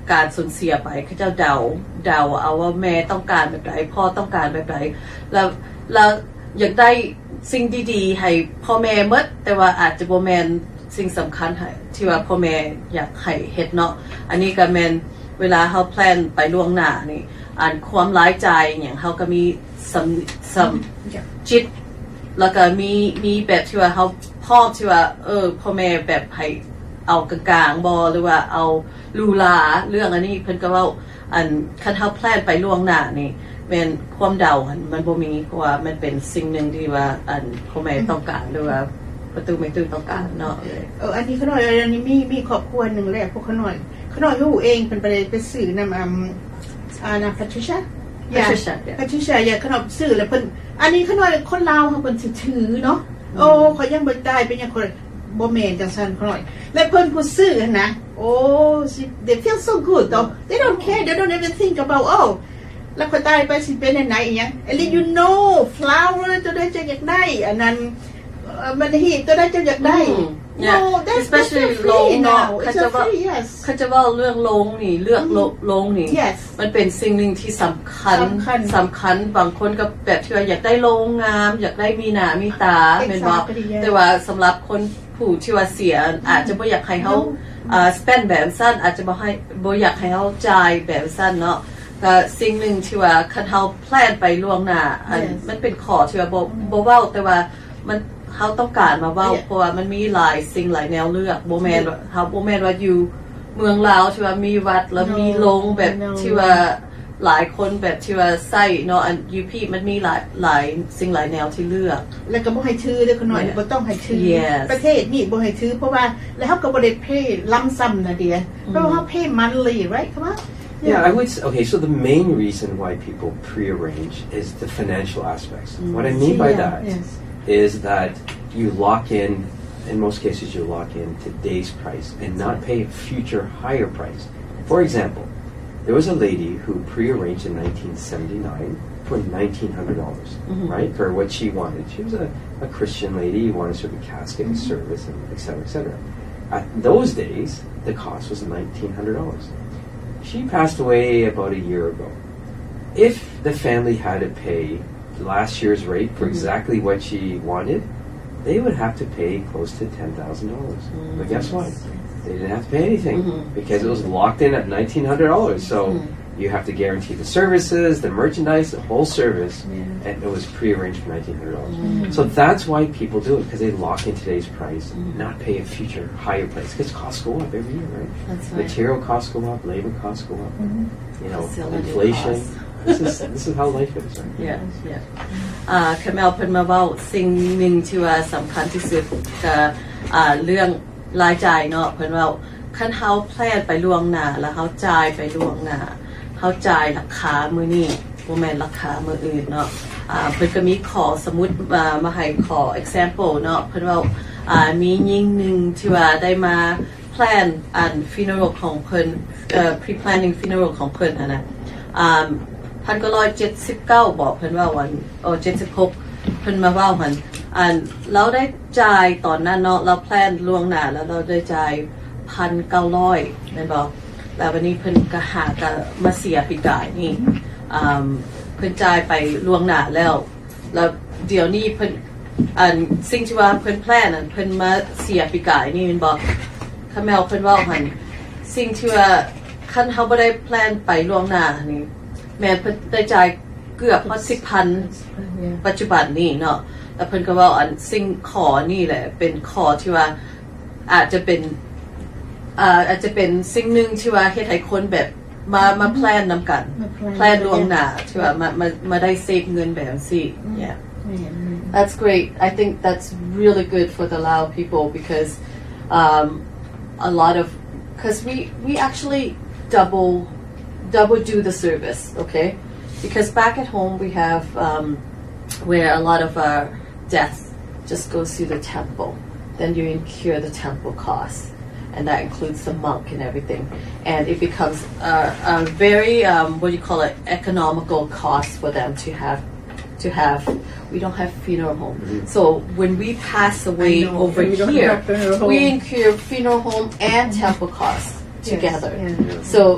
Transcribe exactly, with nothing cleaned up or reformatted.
การสูญเสียไปเขาเจ้าเดาเดาเอาว่าแม่ต้องการแบบไหนพ่อต้องการแบบไหนแล้วแล้วอยากได้สิ่งดีๆให้พ่อแม่หมดแต่ว่าอาจจะบ่แม่นสิ่งสำคัญให้ที่ว่าพ่อแม่อยากให้เฮ็ดเนาะอันนี้ก็แม่นเวลาเฮาแพลนไปล่วงหน้านี่อันความหลายใจอย่างเฮาก็มีสำสำจิตแล้วก็มีมีแบบที่ว่าเฮาพ่อที่ว่าเออพ่อแม่แบบให้เอากลางๆบ่หรือว่าเอาลูลาเรื่องอันนี้เพิ่นก็เว้าอันคันเฮาแพลนไปล่วงหน้านี่แม่นความเดามันบ่มีเพราะว่ามันเป็นสิ่งนึงที่ว่าอันพ่อแม่ต้องการหรือว่าประตูไม่ตื่นต้องการเนาะเอออันนี้เขาหน่อยอันนี้มีมีครอบครัวหนึ่งแหละพวกเขาหน่อยเขาหน่อยรู้เองเป็นไปไปสื่อนำอ่าอ่านะพัทริชาพัทริชาพัทริชาอย่าเขาหน่อยสื่อแล้วเพิ่นอันนี้เขาหน่อยคนลาวเขาเพิ่นถือเนาะโอ้เขายังบ่ตายเป็นอย่างคนบ่แม่นจังซั่นเขาหน่อยและเพิ่นผู้ซื้อนะโอ้ they feel so good though they don't care they don't even think about oh แล้วคนตายไปสิเป็นไหนอีหยัง and you know flower ตัวใดจะอยากได้อันนั้นมันฮีตัวได้จะอยากได้ no that's especially โลงเนาะเขาจะว่าเขาจะว่าเรื่องโลงนี่เลือกโลงนี่มันเป็นสิ่งหนึ่งที่สำคัญสำคัญบางคนก็แบบที่ว่าอยากได้โลงงามอยากได้มีหน้ามีตาเป็นว่าแต่ว่าสำหรับคนผู้ที่ว่าเสียอาจจะไม่อยากให้เขาอ่า spend แบบสั้นอาจจะไม่ให้ไม่อยากให้เขาจ่ายแบบสั้นเนาะก็สิ่งหนึ่งที่ว่าคันเขาแพลนไปล่วงหน้ามันเป็นขอที่ว่าบ่เว้าแต่ว่ามันเขาต้องการมาเว้าเพราะว่ามันมีหลายสิ่งหลายแนวเลือกบ่แม่นว่าเฮาบ่แม่นว่าอยู่เมืองลาวที่ว่ามีวัดแล้วมีโรงแบบที่ว่าหลายคนแบบที่ว่าใส่เนาะอัน ยู พี มันมีหลายหลายสิ่งหลายแนวที่เลือกแล้วก็บ่ให้ชื่อเด้อขน่อยบ่ต้องให้ชื่อประเทศนี่บ่ให้ชื่อเพราะว่าแล้วเฮาก็บ่ได้เพย์ล้ำซ้ำนะเดียเพราะว่าเฮาเพย์มันเลย right come on Yeah, I would say, okay, so the main reason why people pre-arrange is the financial aspects. Mm. What I mean by yeah, that yes. is that you lock in, in most cases you lock in today's price and not pay a future higher price. For example, there was a lady who pre-arranged in nineteen seventy-nine for nineteen hundred dollars, mm-hmm. right, for what she wanted. She was a, a Christian lady, wanted sort of a casket and mm-hmm. service, and et cetera, et cetera. At those days, the cost was nineteen hundred dollars.She passed away about a year ago. If the family had to pay last year's rate for mm-hmm. exactly what she wanted, they would have to pay close to ten thousand dollars. Mm-hmm. But guess what? They didn't have to pay anything mm-hmm. because it was locked in at nineteen hundred dollars. So mm-hmm. you have to guarantee the services, the merchandise, the whole service, yeah. and it was pre-arranged for nineteen hundred dollars. Mm-hmm. So that's why people do it, because they lock in today's price, mm-hmm. not pay a future higher price, because costs go up every year, right? That's right. Material costs go up, labor costs go up, mm-hmm. you know, inflation. this is this is how life is, right? Yeah, yeah. อ่าคาเมลเพิ่นมาเว้าสิ่งหนึ่งที่ว่าสำคัญที่สุดก็อ่าเรื่องรายจ่ายเนาะเพิ่นว่าคันเฮาแพลนไปล่วงหน้าแล้วเฮาจ่ายไปล่วงหน้าเฮาจ่ายราคามื้อนี้บ่แม่นราคามื้ออื่นเนาะอ่าเพิ่นก็มีขอสมมุติมามาให้ขอ example เนาะเพิ่นว่าอ่ามีหญิงนึงที่ว่าได้มาแพลนอัน funeral ของเพิ่นเอ่อ pre planning funeral ของเพิ่นอ่ะนะอ่าหนึ่งพันเก้าร้อยเจ็ดสิบเก้าบอกเพิ่นว่าวันโอ้เจ็ดสิบหกเพิ่นมาเว้าหั่นอันเราได้จ่ายตอนนั้นเนาะเราแพลนล่วงหน้าแล้วเราได้จ่าย หนึ่งพันเก้าร้อย แม่นบ่แล้ววันนี้เพิ่นก็หาก็มาเสียปีกายนี่อ่าเพิ่นจ่ายไปล่วงหน้าแล้วแล้วเดี๋ยวนี้เพิ่นอันสิ่งที่ว่าเพิ่นแพลนนั่นเพิ่นมาเสียปีกายนี่แม่นบ่คาแมลเพิ่นเว้าหั่นสิ่งที่ว่าคันเฮาบ่ได้แพลนไปล่วงหน้านี่แม่เพิ่นได้จ่ายเกือบพอ สิบพัน ปัจจุบันนี่เนาะแล้วเพิ่นก็เว้าอันสิ่งขอนี่แหละเป็นขอที่ว่าอาจจะเป็นอ่าอาจจะเป็นสิ่งนึงที่ว่าเฮ็ดให้คนแบบมามาแพลนนำกันแพลนล่วงหน้าที่ว่ามามามาได้เซฟเงินแบบซี่ yeah that's great I think that's really good for the Lao people because um a lot of because we we actually double double do the service okay because back at home we have um where a lot of our death just goes through the temple then you incur the temple costs and that includes the monk and everything and it becomes a, a very um what do you call it economical cost for them to have to have we don't have funeral home mm-hmm. so when we pass away over here we incur funeral home and temple costs together yes, yeah. so